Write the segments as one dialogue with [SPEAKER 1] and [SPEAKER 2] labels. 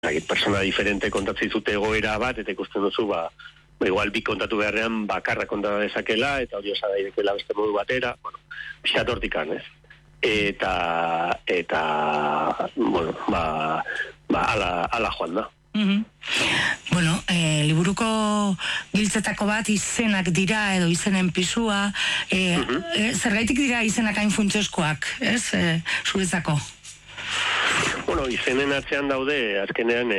[SPEAKER 1] persona diferente kontatzen zute egoera bat, eta ikusten duzu, igual bi kontatu beharrean bakarra kontatu dezakela, eta hori osa daidekela beste modu batera, pixat hortikan, ez? Eta bueno, ala joan da.
[SPEAKER 2] Bueno, liburuko giltzetako bat izenak dira edo izenen pisua, zergaitik dira izenak hain funtsezkoak, ez, zuretzako?
[SPEAKER 1] Bueno, izenen atzean daude, azkenean,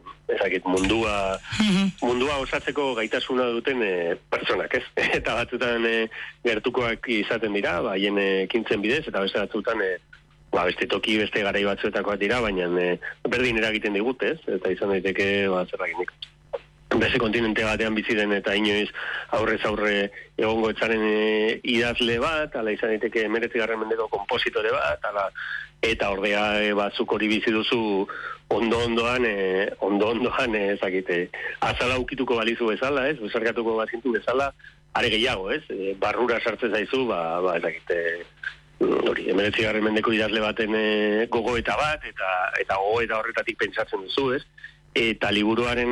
[SPEAKER 1] mundua osatzeko gaitasuna duten pertsonak, ez? Eta batzutan gertukoak izaten dira, haien ekintzen bidez, eta beste batzutan beste toki, beste garai batzuetakoak dira, baina berdin eragiten digut, ez? Eta izan daiteke zerrakinik. Beste kontinente batean bizi den eta inoiz aurrez aurre egongo etzaren idazle bat, ala izan daiteke 19. mendeko konpositore bat, eta ordea batzuk hori bizi duzu ondo-ondoan ezakite, azala ukituko balizu bezala, ez? Bezarkatuko bazintu bezala, are gehiago, ez? Barrura sartzen zaizu, ezakite, hori, 19. mendeko idazle baten gogoeta bat, eta gogoeta horretatik pentsatzen duzu, ez? Eta liburuaren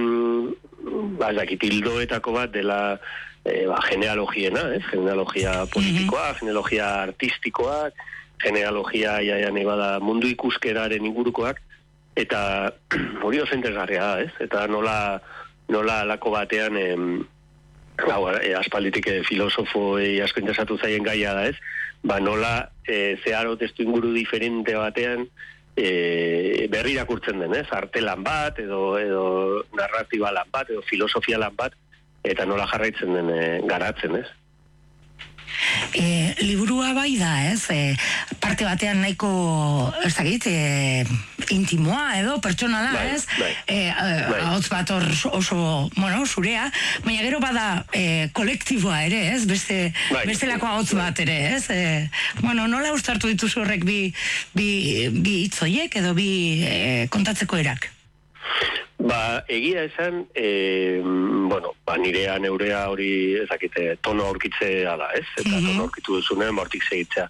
[SPEAKER 1] hildoetako bat dela genealogiena, ez? Genealogia politikoa, genealogia artistikoak, genealogia bada mundu ikuskeraren ingurukoak, eta hori oso interesgarria da, ez? Eta nola alako batean aspalditik filosofoi asko interesatu zaien gaia da, ez? Nola zeharo testu inguru diferente batean berri irakurtzen den, ez? Arte lan bat, edo narratiba lan bat, edo filosofia lan bat, eta nola jarraitzen den garatzen, ez?
[SPEAKER 2] Liburua bai da, ez? Parte batean nahiko, ez dakit, intimoa edo pertsonala, ez? Hotz bat oso, bueno, zurea, baina gero bada kolektiboa ere, ez? Bestelako hotz bat ere, ez? Bueno, nola ustartu dituzu horrek bi hitzoiek edo bi kontatzeko erak?
[SPEAKER 1] Egia esan, nirea neurea hori ezakite tono aurkitzea da, ez? Eta tono aurkitu duzunen hortik segitzea.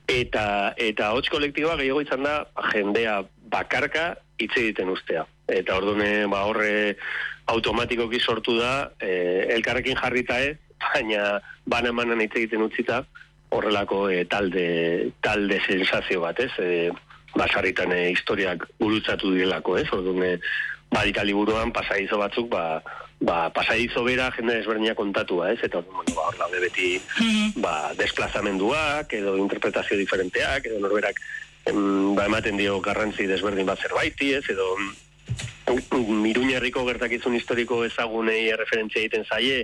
[SPEAKER 1] Eta hots kolektiboa gehiago izan da jendea bakarka hitz egiten ustea. Eta orduan horre automatikoki sortu da elkarrekin jarrita ez, baina banamanan hitz egiten utzita horrelako talde sensazio bat, ez? Basarritan historiak gurutzatu direlako, ez? Orduan badira liburuan pasadizo batzuk, pasadizo bera jende desberdina kontatua, ez? Eta hor daude beti desplazamenduak, edo interpretazio diferenteak, edo norberak ematen dio garrantzi desberdin bat zerbaiti, ez? Edo Iruñerriko gertakizun historiko ezagunei referentzia egiten zaie,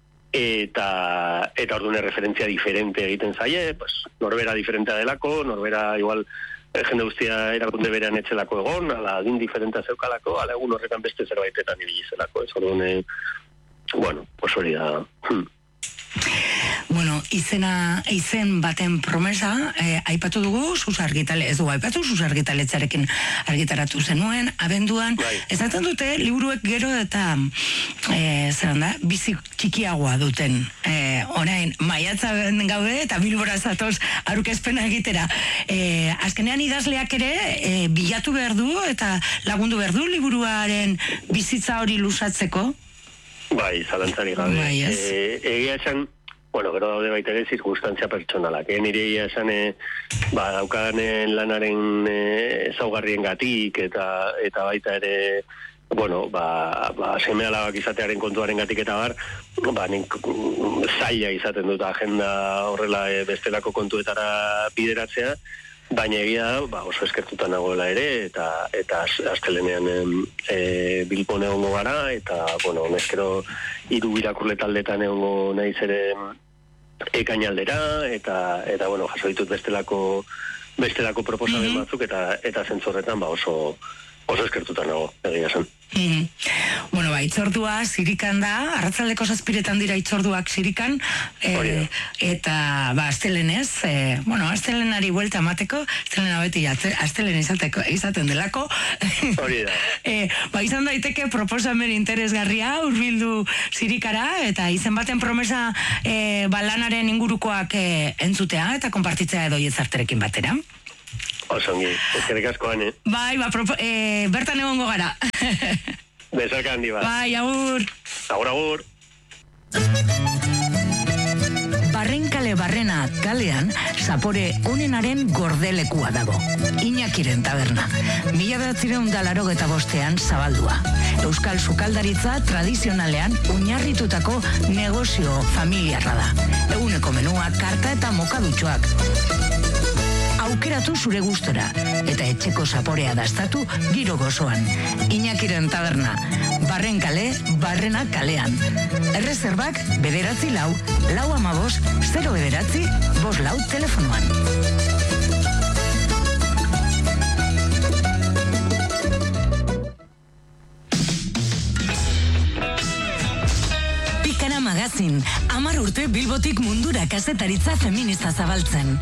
[SPEAKER 1] eta orduan referentzia diferente egiten zaie, norbera diferentea delako, norbera igual jende guztia erakunde berean etxelako egon, ala adin diferentea zeukalako, ala egun horretan beste zerbaitetan ibilizelako, ez orduan, hori da.
[SPEAKER 2] Bueno, izen baten promesa, aipatu dugu, ez dugu aipatu, Argitaletxarekin argitaratu zenuen, abenduan, ezaten dute, liburuek gero eta, bizi txikiagoa duten, orain, maiatza gaude, eta Bilbora zatoz aurkezpena egitera. Azkenean idazleak ere, bilatu behar du, eta lagundu behar du, liburuaren bizitza hori luzatzeko?
[SPEAKER 1] Zalantzari gabe. Egia esan, gero daude baita ere zirkunstantzia pertsonalak. Nire egia esan, daukadan lanaren ezaugarrien gatik, eta baita ere, seme alabak izatearen kontuaren gatik eta nik zaila izaten dut agenda horrela bestelako kontuetara bideratzea, baina egia da, oso eskertuta nagoela ere, eta astelenean Bilbon egongo gara, eta, honezkero 3 irakurle taldetan egongo naiz ere ekainaldera, eta jaso ditut bestelako proposamen batzuk, eta zentzorretan, oso eskertuta nago, egia zen.
[SPEAKER 2] Itzordua Sirikan da, arratzaldeko 7 dira itzorduak Sirikan, eta astelenez, astelenari buelta emateko, astelena beti astelen izaten delako, izan daiteke proposamen interesgarria hurbildu Sirikara, eta izen baten promesa lanaren ingurukoak entzutea, eta konpartitzea edo Iezarterekin batera.
[SPEAKER 1] Osongi, eskerrik asko, Ane.
[SPEAKER 2] Bai, bertan egongo gara.
[SPEAKER 1] Besarka handi bat.
[SPEAKER 2] Bai, agur.
[SPEAKER 1] Agur.
[SPEAKER 2] Barrenkale barrena kalean, zapore onenaren gordelekua dago. Iñakiren taberna. 1985 zabaldua. Euskal sukaldaritza tradizionalean oinarritutako negozio familiarra da. Eguneko menua, karta eta mokadutxoak. Aukeratu zure gustora, eta etxeko zaporea dastatu giro gozoan. Iñakiren taberna, Barrenkale, barrena kalean. Errezerbak, 944-4 telefonoan. Pikara Magazin, 10 urte Bilbotik mundura kazetaritza feminista zabaltzen.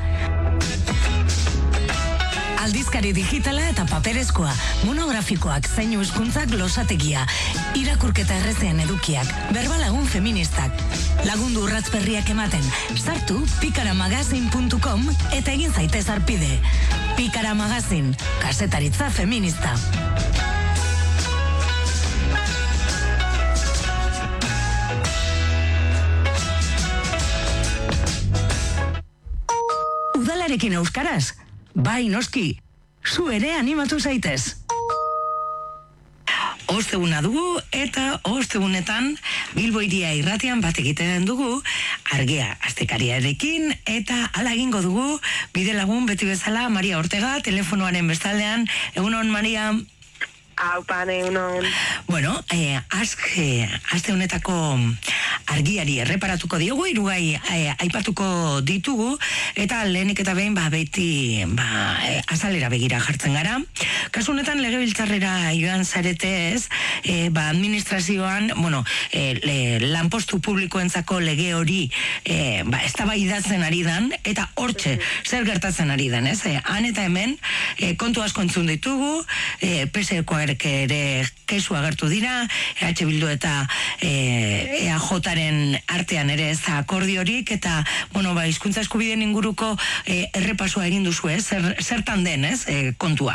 [SPEAKER 2] Aldizkari digitala eta paperezkoa, monografikoak, zeinu hizkuntzak losategia, irakurketa errezean edukiak, berbalagun feministak. Lagundu urratz berriak ematen, sartu pikaramagazin.com eta egin zaitez arpide. Pikara Magazin, kazetaritza feminista. Udalarekin euskaraz? Bai, noski, zu ere animatu zaitez. Osteguna dugu eta ostegunetan Bilbo Hiria irratian bat egiten dugu argia astekariarekin eta hala egingo dugu bidelagun beti bezala Maria Ortega telefonoaren bestaldean. Egunon, Maria.
[SPEAKER 3] Aupane, egunon.
[SPEAKER 2] Bueno, aste honetako argiari erreparatuko diogu, hirugai aipatuko ditugu, eta lehenik eta behin beti azalera begira jartzen gara. Kasu honetan legebiltzarrera joan zaretez, administrazioan, lanpostu publikoentzako lege hori eztabaidatzen ari dan, eta hortxe zer gertatzen ari den, ez? Han eta hemen kontu asko entzun ditugu, PSEkoak ere kesu agertu dira, EH Bildu eta EAJaren artean ere ez akordiorik, eta, hizkuntza eskubideen inguruko errepasoa egin duzu, zertan den, kontua.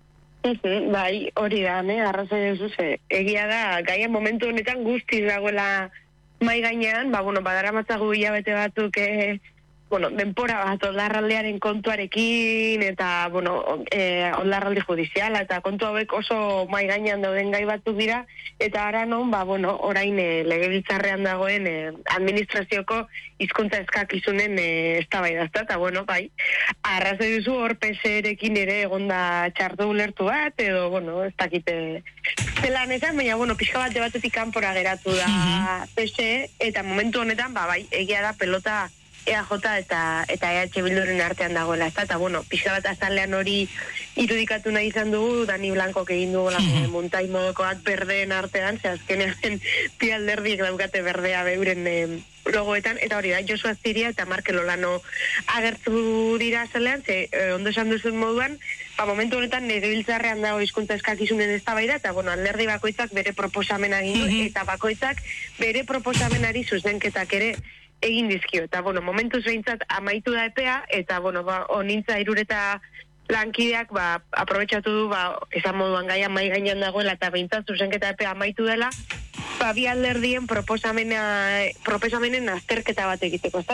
[SPEAKER 3] Bai, hori da, arrazoi duzu, egia da, gaia momentu honetan guztiz dagoela mai gainean, badaramatzagu hilabete batzuk, denpora bat oldarraldearen kontuarekin eta, oldarralde judiziala eta kontu hauek oso mai gainean dauden gai batzuk dira, eta ara non, orain legebiltzarrean dagoen administrazioko hizkuntza eskakizunen eztabaidazta, eta bai, arrazoi duzu hor PSErekin ere egonda txartu ulertu bat, edo, ez dakite zelan esan, baina, pixka bat debatetik kanpora geratu da PSE, eta momentu honetan, bai, egia da pelota EAJ eta EH Bilduren artean dagoela, eta pixka bat azalean hori irudikatu nahi izan dugu, Dani Blankok egin dugu montai modokoak berdeen artean, ze azkenean bi alderdiek daukate berdea beuren logoetan, eta hori da, Josu Aziria eta Markel Olano agertu dira azalean, ze ondo esan duzun moduan, momentu honetan legebiltzarrean dago hizkuntza eskakizunen eztabaida, eta alderdi bakoitzak bere proposamena egin du, eta bakoitzak bere proposamenari zuzenketak ere egin dizkio, eta momentuz behintzat amaitu da epea, eta onintza irureta lankideak aprobetxatu du, esan moduan gaia mai gainean dagoela, eta behintzat zuzenketa epea amaitu dela, bi alderdien proposamenen azterketa bat egiteko, eta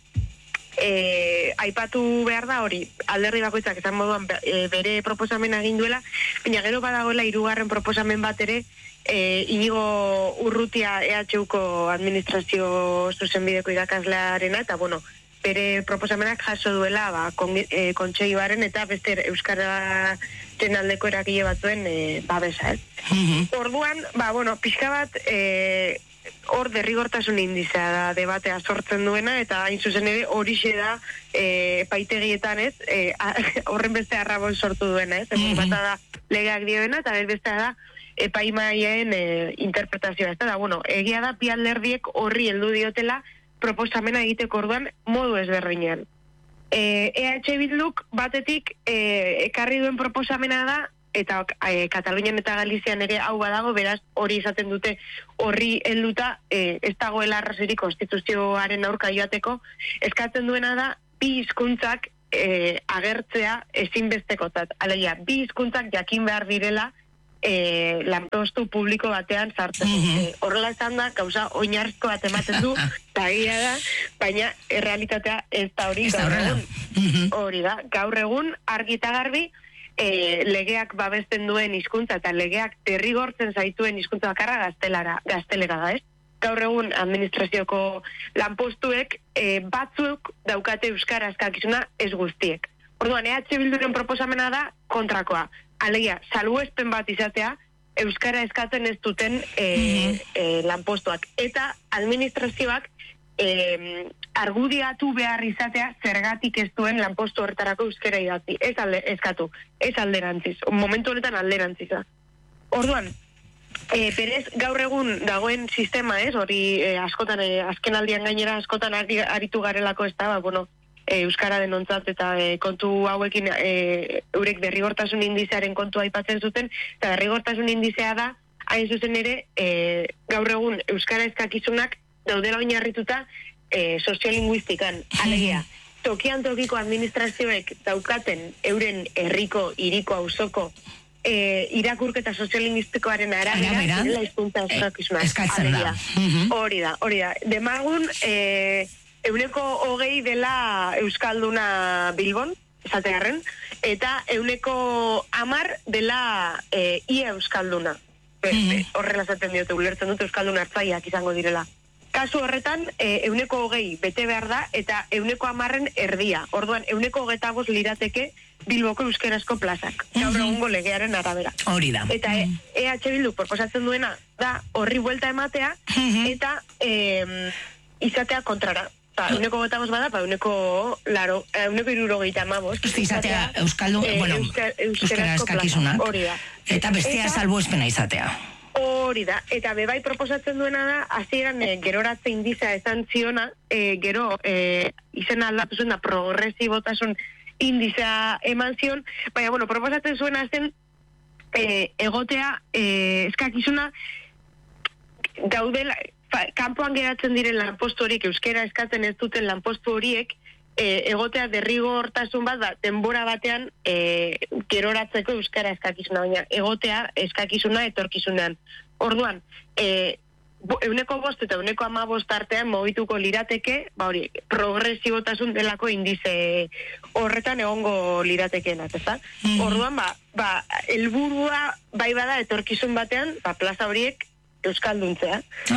[SPEAKER 3] aipatu behar da hori, alderdi bakoitzak esan moduan bere proposamena egin duela, baina gero badagoela hirugarren proposamen bat ere, Inigo Urrutia EHUko administrazio zuzenbideko irakaslearena, eta bere proposamenak jaso duela kontseilubaren eta beste euskararen aldeko eragile batzuen babesa, ez? Orduan, pixka bat hor derrigortasun indizea da debatea sortzen duena, eta hain zuzen ere horixe da epaitegietan, ez? Horren beste arrabon sortu duena, ez? Bata da legeak dioena, eta beste da epaimaien interpretazioa. Ez da, egia da bi alderdiek horri heldu diotela proposamena egiteko orduan modu ezberdinean. EH Bilduk batetik ekarri duen proposamena da, eta Katalunian eta Galizian ere hau badago, beraz hori izaten dute horri helduta ez dagoela arrazoirik konstituzioaren aurka joateko, eskatzen duena da bi hizkuntzak agertzea ezinbestekotzat. Alegia, bi hizkuntzak jakin behar direla lanpostu publiko batean sartzen. Horrela esan da, gauza oinarrizko bat ematen du, eta egia da, baina errealitatea ez da hori gaur egun. Hori da, gaur egun argi eta garbi legeak babesten duen hizkuntza eta legeak derrigortzen zaituen hizkuntza bakarra gaztelera da, ez? Gaur egun administrazioko lanpostuek batzuk daukate euskara eskakizuna ez guztiek. Orduan, EH Bilduren proposamena da kontrakoa. Alegia, salbuespen bat izatea, euskara eskatzen ez duten lanpostuak. Eta administrazioak argudiatu behar izatea zergatik ez duen lanpostu horretarako euskara idatzi. Ez alderantziz. Momentu honetan alderantziza. Orduan, berez, gaur egun dagoen sistema ez, hori askotan, azken aldian gainera askotan aritu garelako ez da, euskara denontzat eta kontu hauekin eurek derrigortasun indizearen kontua aipatzen zuten, eta derrigortasun indizea da, hain zuzen ere, gaur egun euskara eskakizunak daudela oinarrituta soziolinguistikan. Alegia, tokian tokiko administrazioek daukaten euren herriko, hiriko, auzoko irakurketa soziolinguistikoaren arabera dela hizkuntza eskakizunak.
[SPEAKER 2] Eskatzen da.
[SPEAKER 3] Hori da. Demagun, 20% dela euskalduna Bilbon, esatearren, eta 10% dela ia euskalduna. Horrela zaten diote, ulertzen dute euskalduna hartzaiak izango direla. Kasu horretan, 20% bete behar da, eta 10% erdia. Orduan, 25% lirateke Bilboko euskerazko plazak. Gaur egungo legearen arabera.
[SPEAKER 2] Hori da.
[SPEAKER 3] Eta EH Bildu proposatzen duena da horri buelta ematea, eta izatea kontrara. 1,5 bada, 1,65.
[SPEAKER 2] Izatea euskara eskakizunak. Eta bestea salbuespena izatea.
[SPEAKER 3] Hori da, eta bebai proposatzen duena da, hasieran geroratze indizea esan ziona, gero izena aldatu zuen da progresibotasun indizea eman zion, baina, proposatzen zuena zen egotea eskakizuna daudela, kanpoan geratzen diren lanpostu horiek, euskera eskatzen ez duten lanpostu horiek, egotea derrigortasun bat, denbora batean geroratzeko euskara eskakizuna, baina egotea eskakizuna etorkizunean. Orduan, 5% eta 15% artean mogituko lirateke, progresibotasun delako indize horretan egongo liratekeenak, ezta? Orduan, helburua bai bada etorkizun batean, plaza horiek euskalduntzea.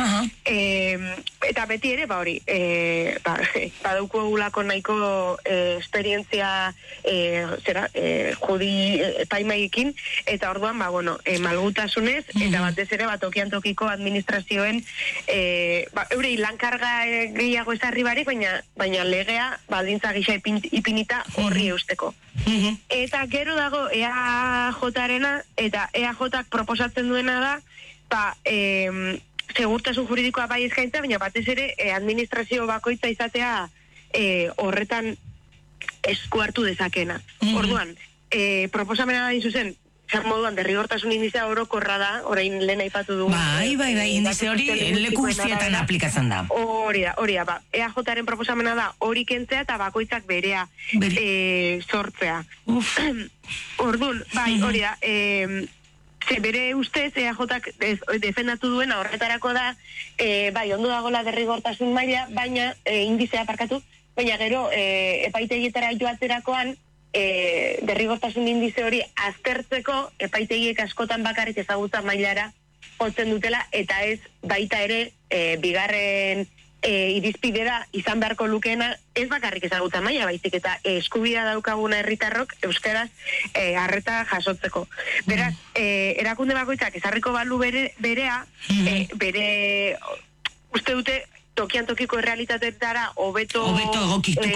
[SPEAKER 3] Eta beti ere, badauko egulako nahiko esperientzia judi epaimaiekin, eta orduan, malgutasunez, eta batez ere, tokian tokiko administrazioen eurei lankarga gehiago ezarri barik, baina legea baldintza gisa ipinita horri eusteko. Eta gero dago EAJ-arena, eta EAJ-ak proposatzen duena da, segurtasun juridikoa bai eskaintza, baina batez ere administrazio bakoitza izatea horretan esku hartu dezakena. Orduan, proposamena da zuzen, zer moduan derrigortasun indizea orokorra da, orain lehen aipatu dugu.
[SPEAKER 2] Bai, indize hori leku guztietan aplikatzen da.
[SPEAKER 3] Hori da, EAJ-aren proposamena da hori kentzea eta bakoitzak berea sortzea. Orduan, hori da, bere ustez, EAJ-ak defendatu duena horretarako da, ondo dagoela derrigortasun maila, baina indizea parkatu, baina gero epaitegietara joaterakoan derrigortasun indize hori aztertzeko epaitegiek askotan bakarrik ezagutza mailara jotzen dutela, eta ez baita ere bigarren irizpidera izan beharko lukeena ez bakarrik ezagutza maila, baizik eta eskubidea daukaguna herritarrok euskaraz arreta jasotzeko. Beraz, erakunde bakoitzak ezarriko balu berea, bere uste dute tokian tokiko errealitateetara hobeto
[SPEAKER 2] egokituko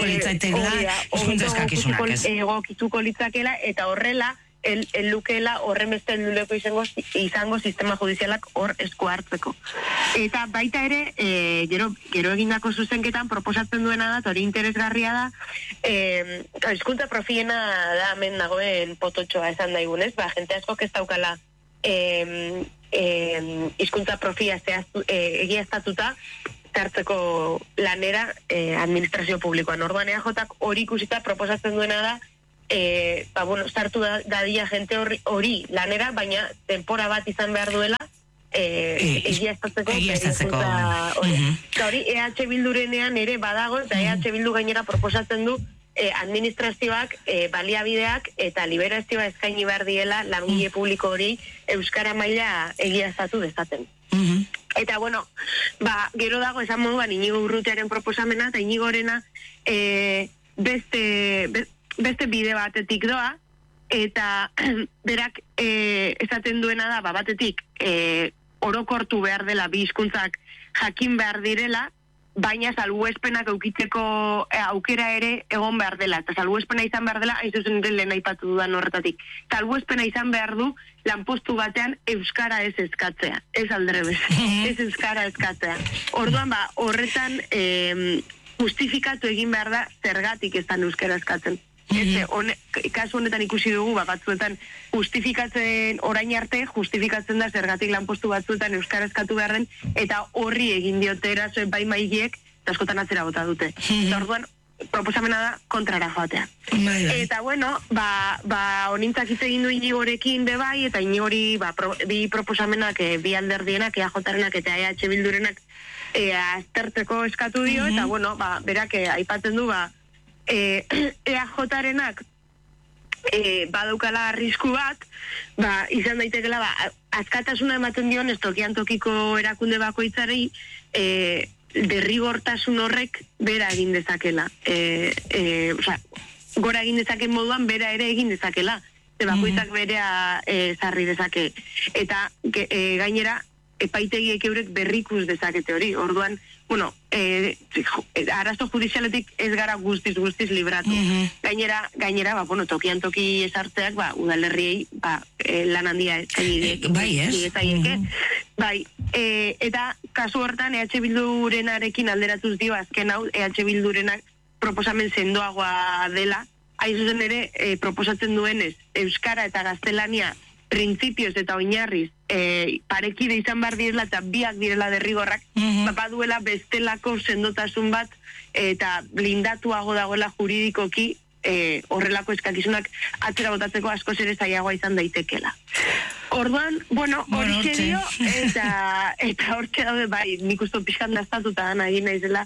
[SPEAKER 3] litzakela, eta horrela lukeela horren beste luleko izango sistema judizialak hor esku hartzeko. Eta baita ere, gero egindako zuzenketan proposatzen duena da, hori interesgarria da, hizkuntza profiena da hemen dagoen pototxoa esan daigunez, jente askok ez daukala hizkuntza profia egiaztatuta, sartzeko lanera administrazio publikoan. Orduan EAJak hori ikusita proposatzen duena da, sartu dadia jente hori lanera, baina denpora bat izan behar duela, egiaztatzeko hori EH Bildurenean ere badago, eta EH Bildu gainera proposatzen du administrazioak, baliabideak eta liberazioa eskaini behar diela langile publiko hori euskara maila egiaztatu dezaten. Eta bueno, gero dago esan moduan Inigo Urrutiaren proposamena, eta Inigorena beste bide batetik doa, eta berak esaten duena da, batetik orokortu behar dela bi hizkuntzak jakin behar direla, baina salbuespenak eukiteko aukera ere egon behar dela. Eta salbuespena izan behar dela, hain zuzen lehen aipatu dudan horretatik. Salbuespena izan behar du lanpostu batean euskara ez eskatzea. Ez aldrebez, ez euskara eskatzea. Orduan, horretan justifikatu egin behar da zergatik ez dan euskara eskatzen. Kasu honetan ikusi dugu, batzuetan orain arte justifikatzen da zergatik lanpostu batzuetan euskara eskatu behar den, eta horri egin diote eraso epaimaileek, eta askotan atzera bota dute. Orduan, proposamena da kontrara joatea. Eta bueno, honintzak hitz egin du Inigorekin bebai, eta Inigori bi proposamenak, bi alderdienak, EAJarenak eta EH Bildurenak aztertzeko eskatu dio, eta bueno, berak aipatzen du, EAJarenak badaukala arrisku bat, izan daitekela, askatasuna ematen dion ez tokian tokiko erakunde bakoitzari derrigortasun horrek bera egin dezakela. Gora egin dezaken moduan bera ere egin dezakela. Bakoitzak berea zarri dezake. Eta gainera, epaitegiek eurek berrikus dezakete hori. Orduan, bueno, arazo judizialetik ez gara guztiz libratu. Gainera, tokian toki esartzeak, udalerriei, lan handia eskaini eta kasu hortan EH Bildurenarekin alderatuz dio, azken hau, EH Bildurenak proposamen sendoagoa dela, hain zuzen ere, proposatzen duenez, euskara eta gaztelania printzipioz eta oinarriz parekide izan behar direla eta biak direla derrigorrak, baduela bestelako sendotasun bat eta blindatuago dagoela juridikoki horrelako eskakizunak atzera botatzeko askoz ere zailagoa izan daitekela. Orduan, hori dio, eta hortxe daude, nik uste pixkan daztatuta nahi naizela,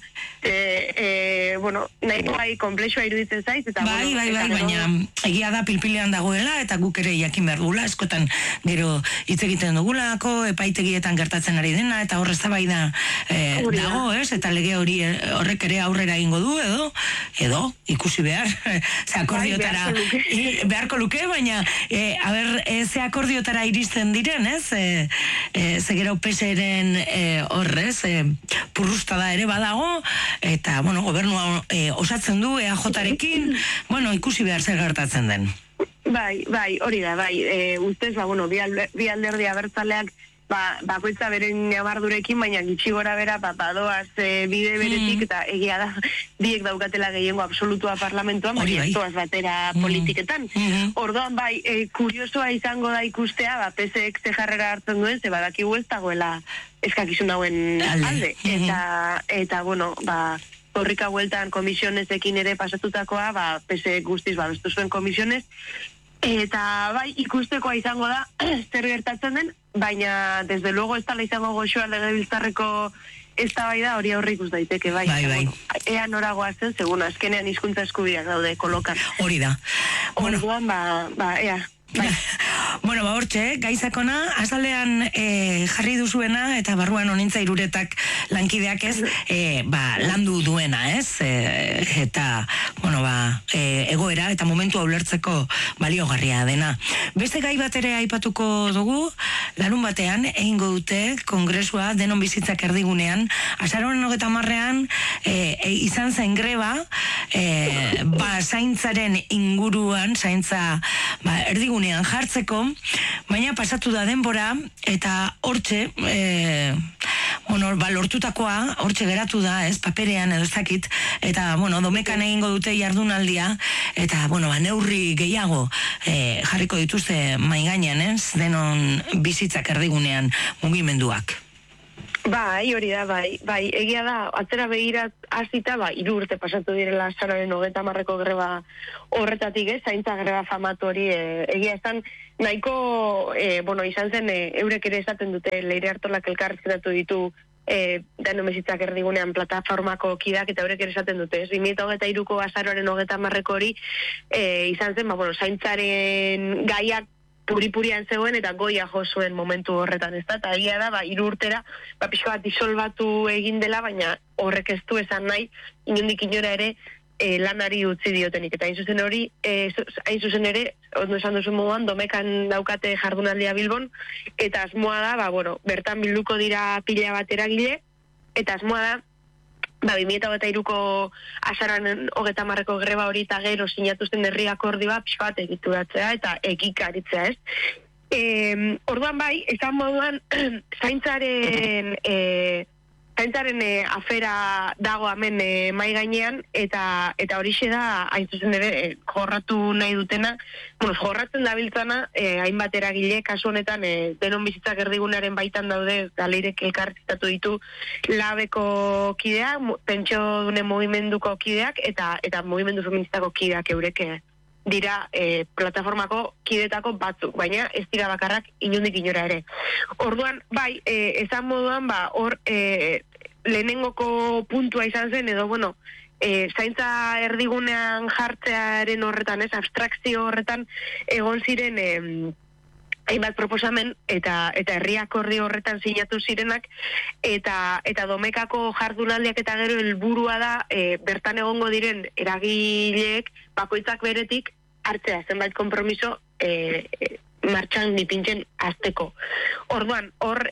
[SPEAKER 3] nahi komplexua iruditzen zaiz, eta
[SPEAKER 2] baina egia da pilpilean dagoela, eta guk ere jakin behar dugula, eskotan gero hitz egiten dugulako, epaitegietan gertatzen ari dena, eta horrez da dago, eta lege horrek ere aurrera egingo du, edo, ikusi behar, ze akordiotara beharko luke, baina, ze akordiotara iristen diren, ze gero PSeren horrez, purrustada ere badago, eta, gobernua osatzen du EAJarekin, ikusi behar zer gertatzen den.
[SPEAKER 3] Hori da, ustez, bi alderdi abertzaleak bakoitza beren nabardurekin, baina gitxi gora bera, badoaz bide beretik, eta egia da, biek daukatela gehiengo absolutua parlamentuan, baina toaz batera politiketan. Orduan, kuriosoa izango da ikustea, PSek ze jarrera hartzen duen, ze badakigu ez dagoela eskakizun hauen alde. Eta, horrika hueltan komisionezekin ere pasatutakoa, PSek guztiz babestu zuen komisionez, eta ikustekoa izango da zer gertatzen den, baina desde luego ez tala izango goxoa legebiltzarreko eztabaida hori aurre ikus daiteke, ea noragoa zen, segun azkenean hizkuntza eskubideak daude kolokan.
[SPEAKER 2] Hori da.
[SPEAKER 3] Orduan, ea.
[SPEAKER 2] Hortxe, gaizakona, azalean jarri duzuena, eta barruan honintza iruretak lankideak ez, landu duena, ez? Eta, egoera, eta momentu ulertzeko baliogarria dena. Beste gai bat ere aipatuko dugu, larun batean, egingo dute, kongresua, denon bizitzak erdigunean, azaroan 30ean, izan zen greba, zaintzaren inguruan, zaintza erdigunean jartzeko, baina pasatu da denbora, eta hortxe, lortutakoa, hortxe geratu da, paperean edo ez dakit, eta, domekan egingo dute jardunaldia, eta, neurri gehiago jarriko dituzte maigainan, denon bizitzak erdigunean mugimenduak.
[SPEAKER 3] Bai, hori da, bai, egia da, atzera begirat hasita, 3 urte pasatu direla azaroaren 30ko greba horretatik, zaintza greba famatu hori, egia esan, nahiko, izan zen, eurek ere esaten dute, Leire Artolak elkarrizketatu ditu, Danomezitzak erdigunean plataformako kidak, eta eurek ere esaten dute, 2023ko azaroaren 30ko hori, izan zen, zaintzaren gaiak, puri-purian zegoen eta goia jo zuen momentu horretan, ez da? Eta egia da, 3 urtera, pixka bat disolbatu egin dela, baina horrek ez du esan nahi, inondik inora ere, lanari utzi diotenik. Eta hain zuzen ere, ondo esan duzu moduan, Domekan daukate jardunaldia Bilbon, eta asmoa da, bertan bilduko dira pila bat eragile, eta asmoa da, 2023ko azaroaren 30ko greba hori eta gero sinatu zen herri akordioa pixka bat egituratzea eta egikaritzea, ez? Orduan bai, esan moduan, zaintzaren afera dago hemen mai gainean, eta horixe da, hain zuzen ere, jorratu nahi dutena, jorratzen dabiltzana, hainbat eragile, kasu honetan, Denon Bizitzak erdigunearen baitan daude, Leirek elkarrizketatu ditu labeko kideak, pentsiodunen mugimenduko kideak, eta mugimendu feministako kideak eureke dira plataformako kidetako batzuk, baina ez dira bakarrak inondik inora ere. Orduan, bai, esan moduan, hor lehenengoko puntua izan zen, edo, zaintza erdigunean jartzearen horretan, ez, abstrakzio horretan, egon ziren hainbat proposamen, eta herri akordio horretan sinatu zirenak, eta Domekako jardunaldiak eta gero helburua da, bertan egongo diren eragileek, bakoitzak beretik, hartzea, zenbait konpromiso, martxan dipintzen azteko. Orduan, hor,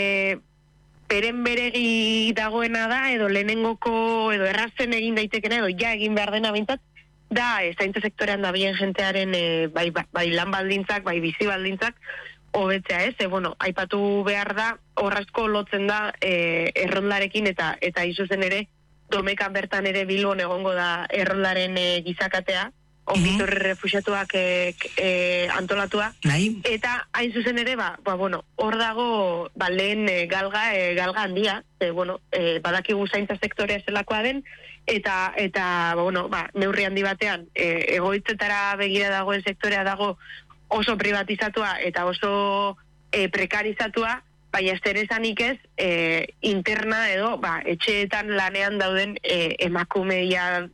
[SPEAKER 3] beren beregi dagoena da, edo lehenengoko, edo errazen egin daitekena, edo ja egin behar dena bintzat, da, zaintza sektorean da bien jentearen, bai lan baldintzak, bai bizi baldintzak, hobetzea, ez? Aipatu behar da, horrazko lotzen da erroldarekin, eta izuzen ere, Domekan bertan ere Bilbon egongo da erroldaren gizakatea, ongitorri refuxiatuak antolatua, eta hain zuzen ere, hor dago lehen galga handia, badakigu zaintza sektorea zelakoa den, eta neurri handi batean, egoitzetara begira dagoen sektorea dago oso privatizatua eta oso prekarizatua, baina esterezanik ez, interna edo, etxeetan lanean dauden emakumeia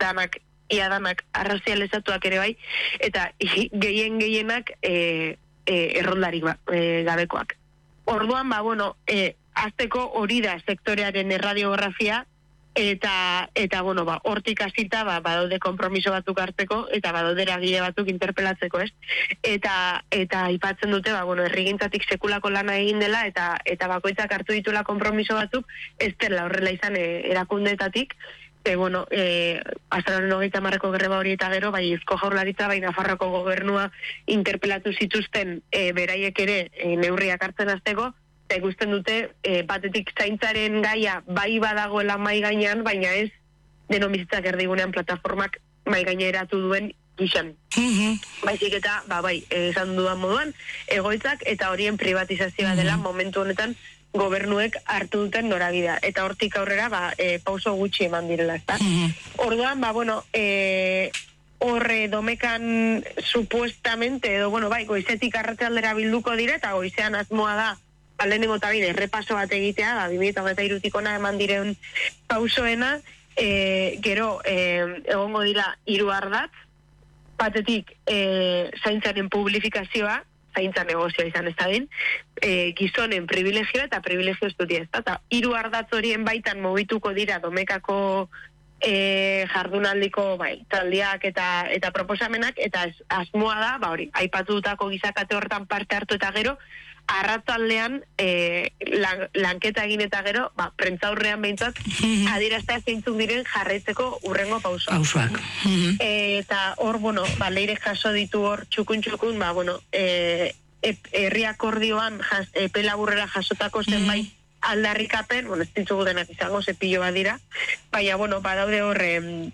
[SPEAKER 3] danak arrazializatuak ere bai, eta gehienak erroldarik gabekoak. Orduan, azteko hori da sektorearen erradiografia, eta hortik hasita badaude konpromiso batzuk hartzeko, eta badaude eragile batzuk interpelatzeko, ez? Eta aipatzen dute, herrigintzatik sekulako lana egin dela, eta bakoitzak hartu ditula konpromiso batzuk, ez dela horrela izan erakundeetatik, azaroaren 30ko greba hori eta gero, bai Eusko Jaurlaritza, bai Nafarroako gobernua interpelatu zituzten beraiek ere neurriak hartzen hasteko, eta ikusten dute batetik zaintzaren gaia bai badagoela mai gainean, baina ez Denon Bizitzak erdigunean plataformak mai gaineratu duen gizan. Baizik eta, esan dudan moduan, egoitzak eta horien privatizazioa dela momentu honetan gobernuek hartu duten norabidea. Eta hortik aurrera, pauso gutxi eman direla, ezta? Orduan, horre Domekan supuestamente, edo, goizetik arratsaldera bilduko dira, eta goizean asmoa da, lehenengo eta bide, errepaso bat egitea, 2023tik ona eman diren pausoena, gero, egongo dira 3 ardatz, batetik, zaintzaren publifikazioa, zaintza negozioa izan ez da den, gizonen privilegioa eta privilegio estudia ez da. Eta 3 ardatz horien baitan mugituko dira Domekako jardunaldiko taldiak eta proposamenak, eta asmoa da, aipatutako gizakate horretan parte hartu eta gero, arratzaldean lanketa egin eta gero, prentzaurrean behintzat, adieraztea zeintzuk diren jarraitzeko urrengo pausoak. Eta hor, Leirek jaso ditu hor txukun, herri akordioan epe laburrera jasotako zenbait aldarrikapen, ez ditugu denak izango, zepillo bat dira, baina, badaude hor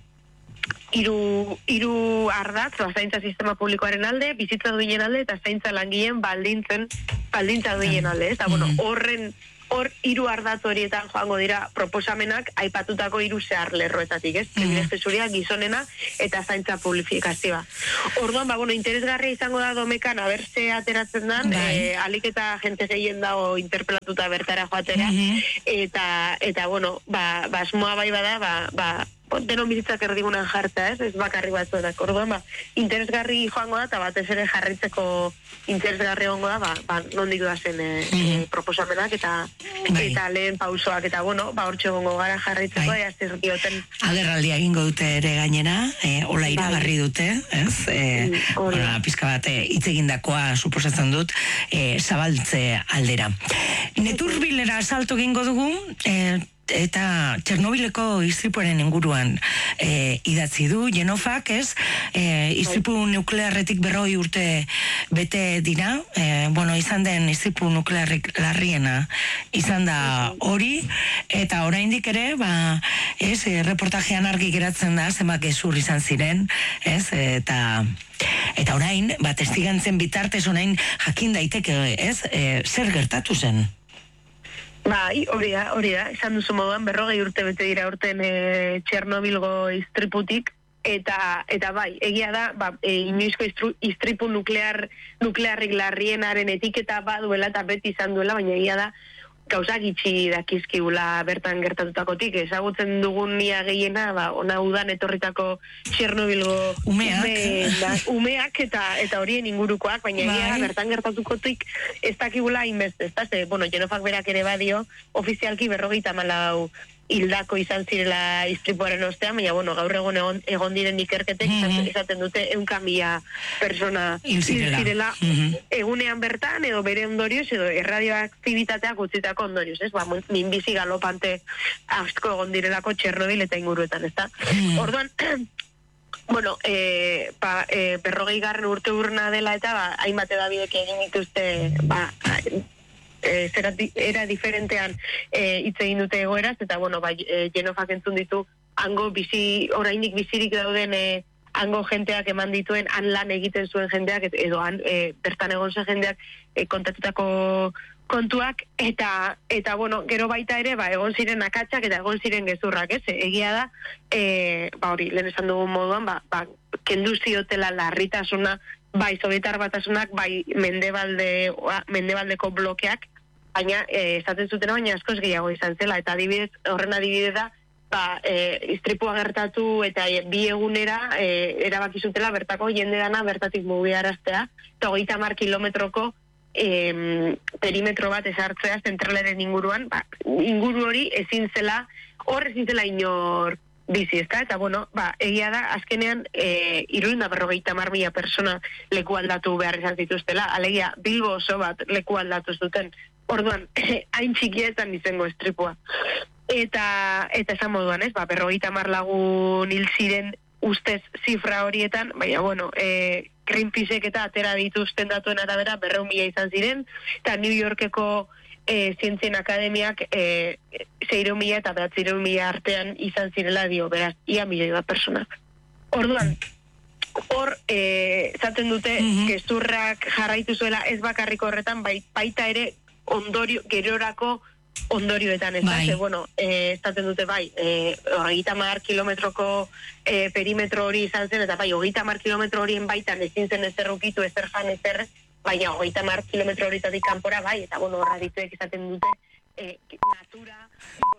[SPEAKER 3] hiru ardatz, zaintza sistema publikoaren alde, bizitza duinen alde, eta zaintza langileen baldintzen baldintza duien alde, eta bueno, hor 3 ardatz horietan joango dira proposamenak aipatutako 3 zehar lerroetatik, ez? Pribilegio gizonena eta zaintza publifikazioa. Orduan, bueno, interesgarria izango da domekan, aber ze ateratzen dan, alik eta jente gehien dago interpelatuta bertara joatera, eta bueno, asmoa bai bada, denon bizitzak erdigunan jartza, ez bakarri batzuetak. Orduan, interesgarri joango da, eta batez ere jarritzeko interesgarri hongo da, nondik da zen proposamenak, eta lehen pausoak, eta bueno, hortxe gongo gara jarritzeko, zer dioten.
[SPEAKER 2] Agerraldia egingo dute ere gainera, hola iragarri dute, ez? Pizka bat, hitz egindakoa suposatzen dut, zabaltze aldera. Neturbilera salto egingo dugu, eta Txernobileko istripuaren inguruan idatzi du Jenofak, ez? Istripu nuklearretik 40 urte bete dira, izan den istripu nuklearrik larriena izan da hori, eta oraindik ere, reportajean argi geratzen da, zenbat gezur izan ziren, ez? Eta orain, testigantzen bitartez orain jakin daiteke, ez? Zer gertatu zen?
[SPEAKER 3] Bai, hori da, esan duzu moduan, 40 urte bete dira urten Txernobilgo istriputik, eta bai, egia da, inoizko istripu nuklearrik larrienaren etiketa baduela eta beti izan duela, baina egia da, gauzak itxi dakizkigula bertan gertatutakotik, ezagutzen dugun nia gehiena, ona udan etorritako Txernobilgo umeak eta horien ingurukoak, baina egia da bertan gertatukotik ez dakigula inbeste, Jenofak berak ere badio, ofizialki 54 hildako izan zirela istripuaren ostean, baina gaur egon diren ikerketek izaten dute 100.000 persona hil zirela egunean bertan, edo bere ondorioz, edo erradioaktibitateak utzitako ondorioz, ez? Minbizi galopante asko egon direlako Txernobil eta inguruetan, ez da? Orduan, 40. urte urna dela eta hainbat edabidek egin dituzte era diferentean hitz egin dute egoeraz, eta Jenofak entzun ditu hango orainik bizirik dauden hango jenteak eman dituen, han lan egiten zuen jendeak, edo bertan egon zen jendeak kontatutako kontuak, eta gero baita ere, egon ziren akatsak eta egon ziren gezurrak, ez? Egia da, hori, lehen esan dugun moduan, kendu ziotela larritasuna, bai Sobietar Batasunak, bai mendebaldeko blokeak, baina esaten zutena baina askoz gehiago izan zela, eta horren adibidez da, istripua gertatu eta 2 egunera erabaki zutela bertako jende dana bertatik mugiaraztea, eta 30 kilometroko perimetro bat ezartzea zentralaren inguruan, inguru hori ezin zela inor bizi, ezta? Eta egia da, azkenean 350.000 persona leku aldatu behar izan zituztela, alegia Bilbo oso bat leku aldatu zuten. Orduan, hain txikietan izango istripua. Eta esan moduan, ez? 50 lagun hil ziren ustez zifra horietan, baina Greenpeaceek eta atera dituzten datuen arabera 200.000 izan ziren, eta New Yorkeko Zientzien Akademiak 600.000 eta 900.000 artean izan zirela dio, beraz, ia 1.000.000 bat persona. Orduan, hor, zaten dute, gezurrak jarraitu zuela ez bakarriko horretan, baita ere gerorako ondorioetan, ez da, zaten dute, 30 kilometroko perimetro hori izan zen, eta 30 kilometro horien baitan ezin zen ezer ukitu, ezer jan, ezer, baina 30 kilometro horitatik kanpora, eta horra dituek izaten dute natura,